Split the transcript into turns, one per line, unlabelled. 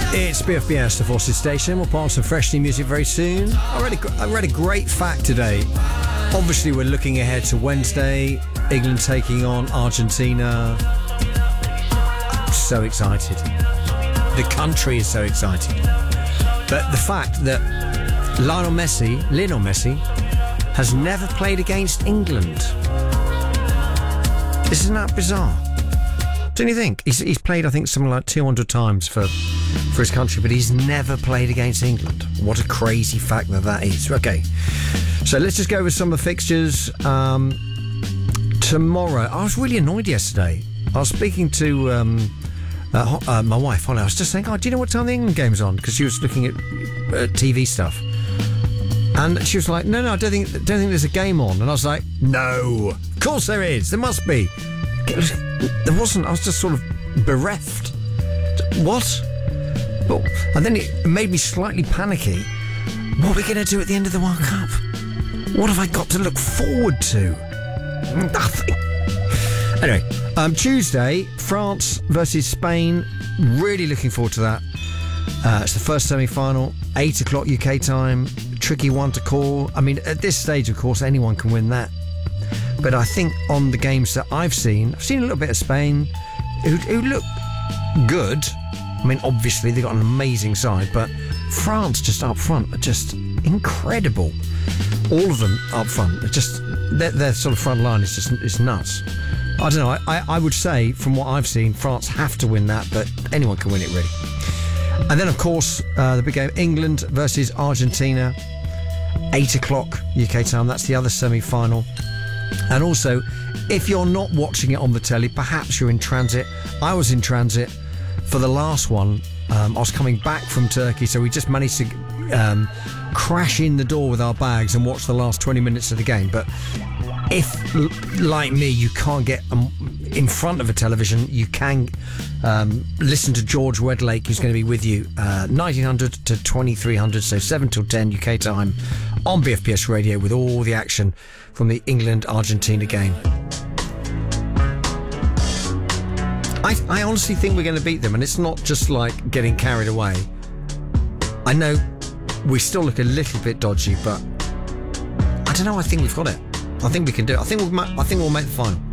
It's BFBS, the Forces Station. We'll put on some fresh new music very soon. I read a great fact today. Obviously, we're looking ahead to Wednesday. England taking on Argentina. I'm so excited. The country is so excited. But the fact that Lionel Messi, has never played against England. Isn't that bizarre? Don't you think? He's played, I think, something like 200 times for his country, but he's never played against England. What a crazy fact that is. Okay, so let's just go over some of the fixtures. Tomorrow, I was really annoyed yesterday. I was speaking to my wife, Holly. I was just saying, do you know what time the England game's on? Because she was looking at TV stuff. And she was like, no, I don't think there's a game on. And I was like, no, of course there is. There must be. There wasn't. I was just sort of bereft. What? And then it made me slightly panicky. What are we going to do at the end of the World Cup? What have I got to look forward to? Nothing. Anyway, Tuesday, France versus Spain. Really looking forward to that. It's the first semi-final, 8 o'clock UK time. Tricky one to call. I mean, at this stage, of course, anyone can win that. But I think on the games that I've seen a little bit of Spain, who look good. I mean, obviously, they've got an amazing side, but France just up front are just incredible. All of them up front. Their sort of front line is nuts. I don't know. I would say, from what I've seen, France have to win that, but anyone can win it, really. And then, of course, the big game, England versus Argentina, 8 o'clock UK time. That's the other semi-final. And also, if you're not watching it on the telly, perhaps you're in transit. I was in transit for the last one. I was coming back from Turkey, so we just managed to crash in the door with our bags and watch the last 20 minutes of the game. But if, like me, you can't get in front of a television, you can listen to George Wedlake, who's going to be with you 1900 to 2300, so 7 till 10 UK time on BFPS Radio with all the action from the England-Argentina game. I honestly think we're going to beat them, and it's not just like getting carried away. I know we still look a little bit dodgy, but I don't know, I think we've got it. I think we can do it. I think we'll make the final.